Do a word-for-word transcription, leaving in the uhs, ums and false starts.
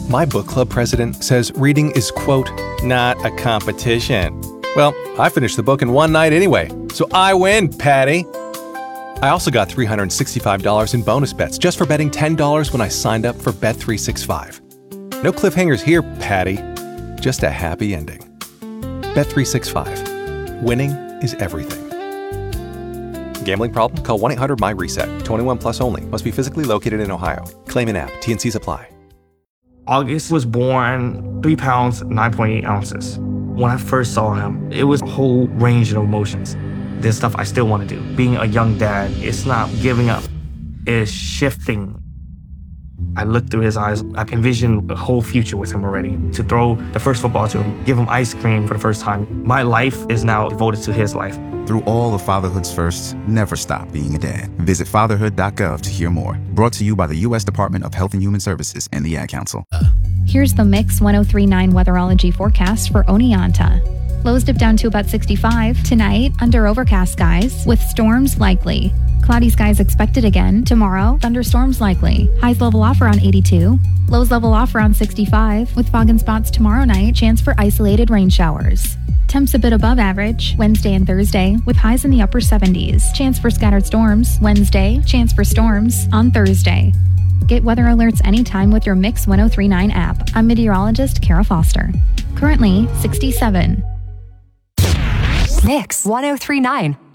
My book club president says reading is, quote, not a competition. Well, I finished the book in one night anyway, so I win, Patty. I also got three hundred sixty-five dollars in bonus bets just for betting ten dollars when I signed up for Bet three sixty-five. No cliffhangers here, Patty. Just a happy ending. Bet three sixty-five. Winning is everything. Gambling problem? Call one eight hundred M Y reset. twenty-one plus only. Must be physically located in Ohio. Claim in app. T N Cs apply. August was born three pounds, nine point eight ounces. When I first saw him, it was a whole range of emotions. There's stuff I still want to do. Being a young dad, it's not giving up. It's shifting. I looked through his eyes. I envisioned a whole future with him already. To throw the first football to him, give him ice cream for the first time. My life is now devoted to his life. Through all of fatherhood's firsts, never stop being a dad. Visit fatherhood dot gov to hear more. Brought to you by the U S Department of Health and Human Services and the Ad Council. Here's the Mix one oh three point nine weatherology forecast for Oneonta. Lows dip down to about sixty-five. Tonight, under overcast skies with storms likely. Cloudy skies expected again. Tomorrow, thunderstorms likely. Highs level off around eighty-two. Lows level off around sixty-five. With fog and spots tomorrow night, chance for isolated rain showers. Temps a bit above average Wednesday and Thursday with highs in the upper seventies. Chance for scattered storms Wednesday. Chance for storms on Thursday. Get weather alerts anytime with your Mix one oh three point nine app. I'm meteorologist Kara Foster. Currently sixty-seven. Mix one oh three point nine.